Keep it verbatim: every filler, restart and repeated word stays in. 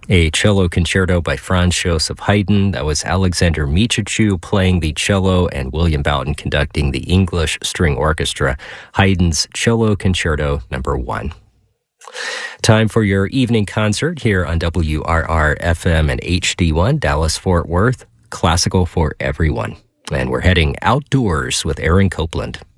A cello concerto by Franz Joseph Haydn. That was Alexander Michichu playing the cello and William Boughton conducting the English String Orchestra. Haydn's Cello Concerto Number One. Time for your evening concert here on W R R F M and H D one, Dallas-Fort Worth. Classical for everyone. And we're heading outdoors with Aaron Copland.